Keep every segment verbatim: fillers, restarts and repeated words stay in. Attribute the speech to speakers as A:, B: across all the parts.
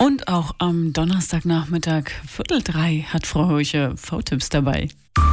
A: Und auch am Donnerstagnachmittag, Viertel drei, hat Frau Heuche V-Tipps dabei.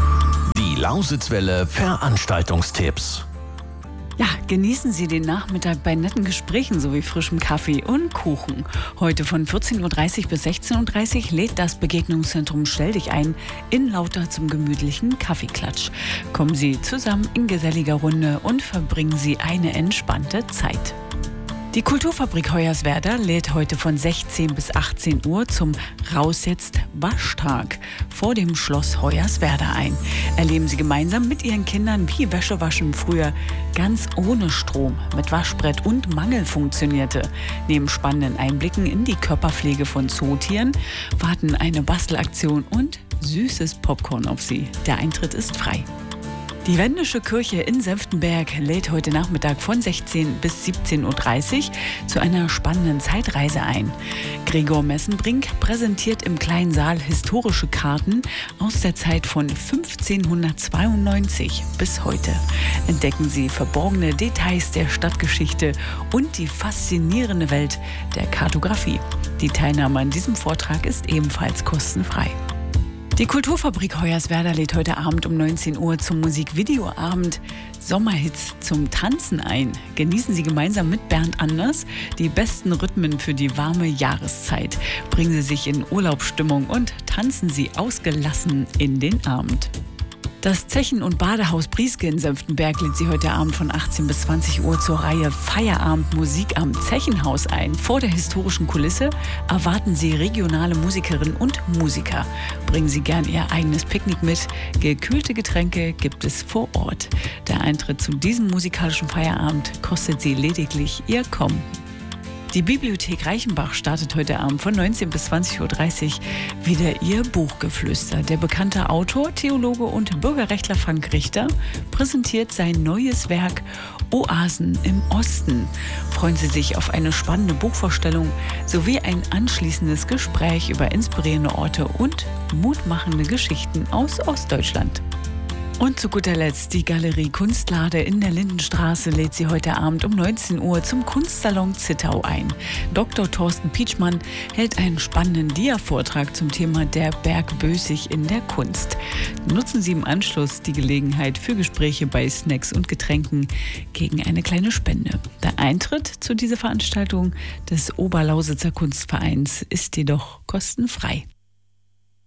B: Die Lausitzwelle Veranstaltungstipps.
A: Ja, genießen Sie den Nachmittag bei netten Gesprächen sowie frischem Kaffee und Kuchen. Heute von vierzehn Uhr dreißig bis sechzehn Uhr dreißig lädt das Begegnungszentrum Stell dich ein in Lauter zum gemütlichen Kaffeeklatsch. Kommen Sie zusammen in geselliger Runde und verbringen Sie eine entspannte Zeit. Die Kulturfabrik Hoyerswerda lädt heute von sechzehn bis achtzehn Uhr zum Raus jetzt Waschtag vor dem Schloss Hoyerswerda ein. Erleben Sie gemeinsam mit Ihren Kindern, wie Wäschewaschen früher ganz ohne Strom mit Waschbrett und Mangel funktionierte. Neben spannenden Einblicken in die Körperpflege von Zootieren warten eine Bastelaktion und süßes Popcorn auf Sie. Der Eintritt ist frei. Die Wendische Kirche in Senftenberg lädt heute Nachmittag von sechzehn bis siebzehn Uhr dreißig zu einer spannenden Zeitreise ein. Gregor Messenbrink präsentiert im kleinen Saal historische Karten aus der Zeit von fünfzehnhundertzweiundneunzig bis heute. Entdecken Sie verborgene Details der Stadtgeschichte und die faszinierende Welt der Kartografie. Die Teilnahme an diesem Vortrag ist ebenfalls kostenfrei. Die Kulturfabrik Hoyerswerda lädt heute Abend um neunzehn Uhr zum Musikvideoabend Sommerhits zum Tanzen ein. Genießen Sie gemeinsam mit Bernd Anders die besten Rhythmen für die warme Jahreszeit. Bringen Sie sich in Urlaubsstimmung und tanzen Sie ausgelassen in den Abend. Das Zechen- und Badehaus Brieske in Senftenberg lädt Sie heute Abend von achtzehn bis zwanzig Uhr zur Reihe Feierabend Musik am Zechenhaus ein. Vor der historischen Kulisse erwarten Sie regionale Musikerinnen und Musiker. Bringen Sie gern Ihr eigenes Picknick mit. Gekühlte Getränke gibt es vor Ort. Der Eintritt zu diesem musikalischen Feierabend kostet Sie lediglich Ihr Kommen. Die Bibliothek Reichenbach startet heute Abend von neunzehn bis zwanzig Uhr dreißig wieder ihr Buchgeflüster. Der bekannte Autor, Theologe und Bürgerrechtler Frank Richter präsentiert sein neues Werk Oasen im Osten. Freuen Sie sich auf eine spannende Buchvorstellung sowie ein anschließendes Gespräch über inspirierende Orte und mutmachende Geschichten aus Ostdeutschland. Und zu guter Letzt die Galerie Kunstlade in der Lindenstraße lädt Sie heute Abend um neunzehn Uhr zum Kunstsalon Zittau ein. Doktor Thorsten Pietschmann hält einen spannenden Dia-Vortrag zum Thema der Berg Bößig in der Kunst. Nutzen Sie im Anschluss die Gelegenheit für Gespräche bei Snacks und Getränken gegen eine kleine Spende. Der Eintritt zu dieser Veranstaltung des Oberlausitzer Kunstvereins ist jedoch kostenfrei.